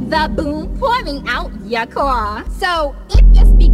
the boom pouring out your core. So if you speak